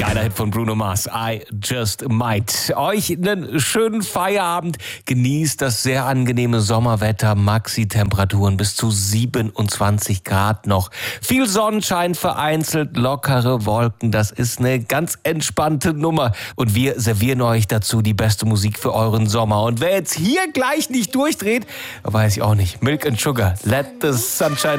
Kleiner Hit von Bruno Mars, I Just Might. Euch einen schönen Feierabend. Genießt das sehr angenehme Sommerwetter. Maxi-Temperaturen bis zu 27 Grad noch. Viel Sonnenschein, vereinzelt lockere Wolken. Das ist eine ganz entspannte Nummer. Und wir servieren euch dazu die beste Musik für euren Sommer. Und wer jetzt hier gleich nicht durchdreht, weiß ich auch nicht. Milk and Sugar, let the sunshine